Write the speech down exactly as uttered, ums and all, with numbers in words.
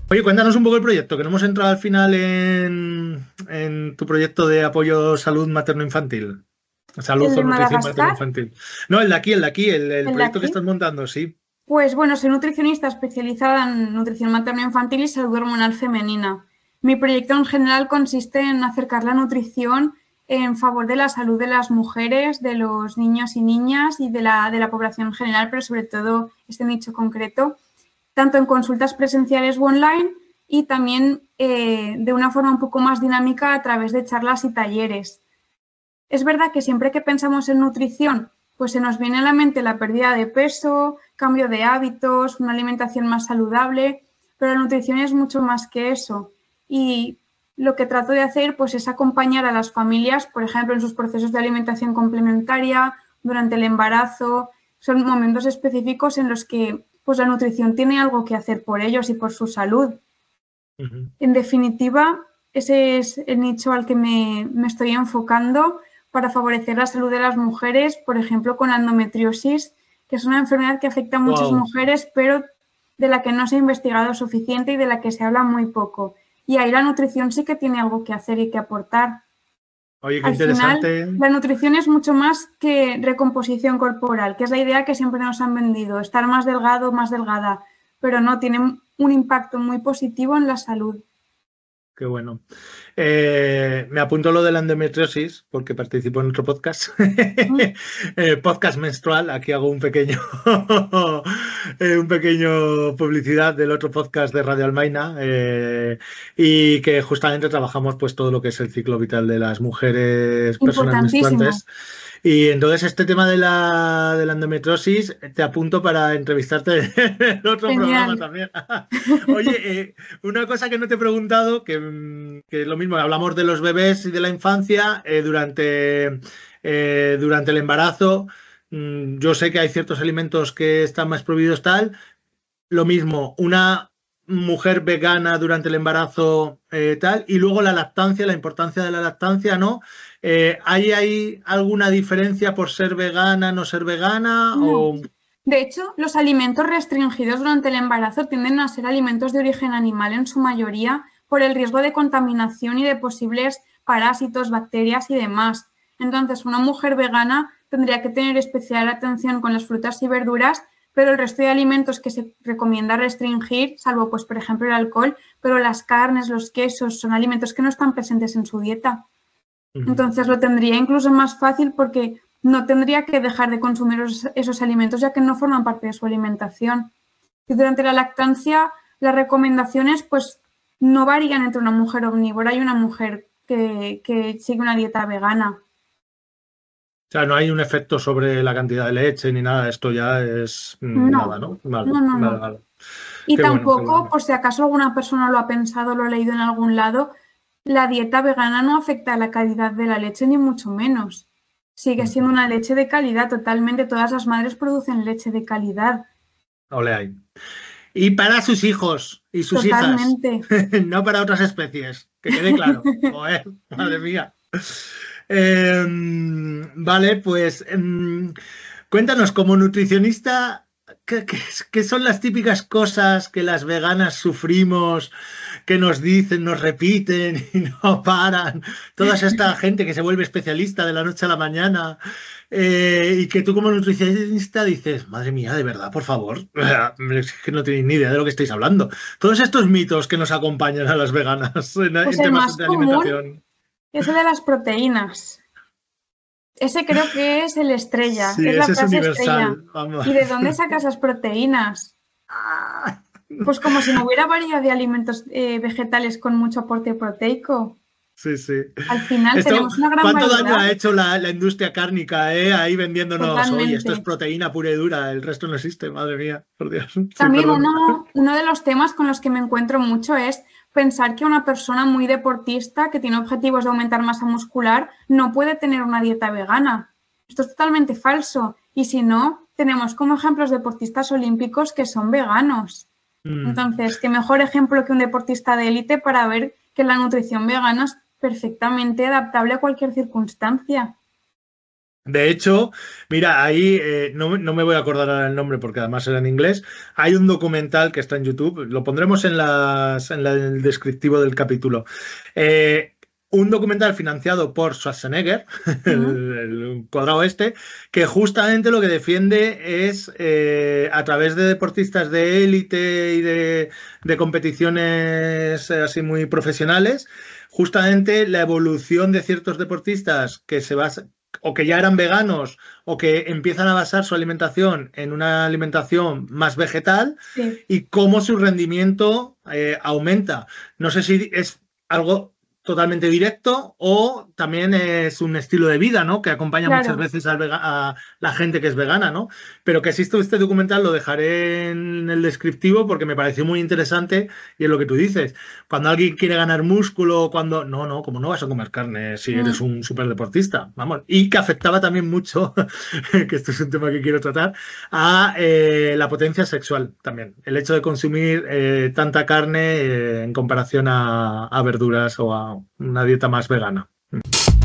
Oye, cuéntanos un poco el proyecto, que no hemos entrado al final en, en tu proyecto de apoyo salud materno-infantil. Salud ¿El o de nutrición Madagascar? materno-infantil. No, el de aquí, el de aquí, el, el ¿El de proyecto que aquí? estás montando, sí. Pues bueno, soy nutricionista especializada en nutrición materno-infantil y salud hormonal femenina. Mi proyecto en general consiste en acercar la nutrición en favor de la salud de las mujeres, de los niños y niñas y de la, de la población en general, pero sobre todo este nicho concreto, tanto en consultas presenciales o online y también eh, de una forma un poco más dinámica a través de charlas y talleres. Es verdad que siempre que pensamos en nutrición, pues se nos viene a la mente la pérdida de peso, cambio de hábitos, una alimentación más saludable, pero la nutrición es mucho más que eso. Y lo que trato de hacer pues es acompañar a las familias, por ejemplo, en sus procesos de alimentación complementaria, durante el embarazo. Son momentos específicos en los que pues la nutrición tiene algo que hacer por ellos y por su salud. Ujú. En definitiva, ese es el nicho al que me, me estoy enfocando para favorecer la salud de las mujeres, por ejemplo, con la endometriosis, que es una enfermedad que afecta a muchas Wow. mujeres, pero de la que no se ha investigado suficiente y de la que se habla muy poco. Y ahí la nutrición sí que tiene algo que hacer y que aportar. Oye, qué Al final, interesante. la nutrición es mucho más que recomposición corporal, que es la idea que siempre nos han vendido, estar más delgado, más delgada, pero no, tiene un impacto muy positivo en la salud. Qué bueno. Eh, me apunto lo de la endometriosis porque participo en otro podcast, Eh, podcast menstrual. Aquí hago un pequeño, eh, un pequeño publicidad del otro podcast de Radio Almaina, eh, y que justamente trabajamos pues todo lo que es el ciclo vital de las mujeres, personas Importantísimo. menstruantes. Y entonces este tema de la, de la endometriosis te apunto para entrevistarte en el otro programa Genial. también. Oye, eh, una cosa que no te he preguntado, que, mm, que es lo mismo, hablamos de los bebés y de la infancia eh, durante, eh, durante el embarazo. Mm, yo sé que hay ciertos alimentos que están más prohibidos tal. Lo mismo, una mujer vegana durante el embarazo eh, tal, y luego la lactancia, la importancia de la lactancia, ¿no? Eh, ¿hay, hay alguna diferencia por ser vegana, no ser vegana? No. O... De hecho, los alimentos restringidos durante el embarazo tienden a ser alimentos de origen animal en su mayoría por el riesgo de contaminación y de posibles parásitos, bacterias y demás. Entonces, una mujer vegana tendría que tener especial atención con las frutas y verduras, pero el resto de alimentos que se recomienda restringir, salvo pues por ejemplo el alcohol, pero las carnes, los quesos, son alimentos que no están presentes en su dieta. Ujú. Entonces lo tendría incluso más fácil porque no tendría que dejar de consumir esos, esos alimentos ya que no forman parte de su alimentación. Y durante la lactancia las recomendaciones pues no varían entre una mujer omnívora y una mujer que, que sigue una dieta vegana. O sea, no hay un efecto sobre la cantidad de leche ni nada, esto ya es mm, nada, No, ¿no? Vale, no, no, vale, no. vale. Y Qué bueno, qué tampoco, bueno. por si acaso alguna persona lo ha pensado, lo ha leído en algún lado, la dieta vegana no afecta a la calidad de la leche, ni mucho menos. Sigue siendo Ujú. una leche de calidad, totalmente. Todas las madres producen leche de calidad, Ole ahí. Y para sus hijos y sus hijas, totalmente. no para otras especies, que quede claro. Joder, madre mía. Eh, vale, pues em, cuéntanos, como nutricionista, ¿qué, qué- qué son las típicas cosas que las veganas sufrimos, que nos dicen, nos repiten y no paran? Toda esta gente que se vuelve especialista de la noche a la mañana, eh, y que tú como nutricionista dices, madre mía, de verdad, por favor, es que no tenéis ni idea de lo que estáis hablando. Todos estos mitos que nos acompañan a las veganas en, Pues en el temas más de común alimentación. es el de las proteínas. Ese creo que es el estrella, Sí, es la ese es frase estrella. universal, vamos. ¿Y de dónde sacas las proteínas? Pues como si no hubiera variedad de alimentos eh, vegetales con mucho aporte proteico. Sí, sí. Al final Esto, tenemos una gran ¿cuánto daño variedad, ha hecho la, la industria cárnica, eh? Ahí vendiéndonos, oye, esto es totalmente. proteína pura y dura, el resto no existe, madre mía, por Dios. Sí, También perdón. uno, uno de los temas con los que me encuentro mucho es pensar que una persona muy deportista que tiene objetivos de aumentar masa muscular no puede tener una dieta vegana. Esto es totalmente falso. Y si no, tenemos como ejemplos deportistas olímpicos que son veganos. Mm. Entonces, qué mejor ejemplo que un deportista de élite para ver que la nutrición vegana es perfectamente adaptable a cualquier circunstancia. De hecho, mira, ahí eh, no, no me voy a acordar ahora el nombre porque además era en inglés. Hay un documental que está en YouTube, lo pondremos en, las, en la- en el descriptivo del capítulo. Eh, un documental financiado por Schwarzenegger, Mm, el, el cuadrado este, que justamente lo que defiende es, eh, a través de deportistas de élite y de, de competiciones eh, así muy profesionales, justamente la evolución de ciertos deportistas que se basa, o que ya eran veganos o que empiezan a basar su alimentación en una alimentación más vegetal sí, y cómo su rendimiento eh, aumenta. No sé si es algo totalmente directo o también es un estilo de vida, ¿no? Que acompaña muchas claro. veces al vega- a la gente que es vegana, ¿no? Pero que existe este documental lo dejaré en el descriptivo porque me pareció muy interesante y es lo que tú dices. Cuando alguien quiere ganar músculo, cuando... No, no, como no vas a comer carne si eres Mm, un superdeportista, vamos. Y que afectaba también mucho, que esto es un tema que quiero tratar, a eh, la potencia sexual también. El hecho de consumir eh, tanta carne eh, en comparación a, a verduras o a una dieta más vegana.